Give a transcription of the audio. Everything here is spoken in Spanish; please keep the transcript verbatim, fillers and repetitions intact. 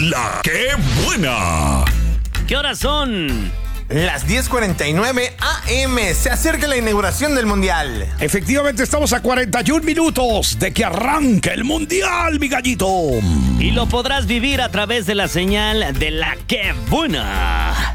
La que buena. ¿Qué horas son? Las diez cuarenta y nueve A M. Se acerca la inauguración del Mundial. Efectivamente, estamos a cuarenta y un minutos de que arranque el Mundial, mi gallito. Y lo podrás vivir a través de la señal de La que buena.